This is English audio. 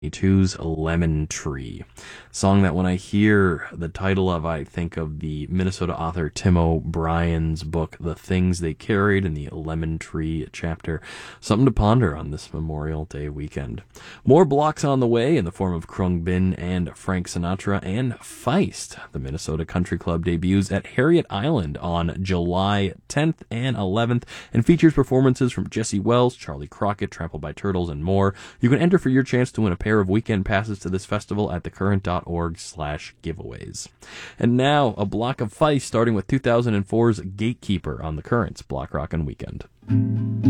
Two's Lemon Tree. Song that when I hear the title of, I think of the Minnesota author Tim O'Brien's book, The Things They Carried, in the Lemon Tree chapter. Something to ponder on this Memorial Day weekend. More blocks on the way in the form of Krung Bin and Frank Sinatra, and Feist. The Minnesota Country Club debuts at Harriet Island on July 10th and 11th and features performances from Jesse Wells, Charlie Crockett, Trampled by Turtles, and more. You can enter for your chance to win a pair of weekend passes to this festival at thecurrent.org/giveaways. And now, a block of Feist starting with 2004's Gatekeeper on the Current's Block Rockin' Weekend.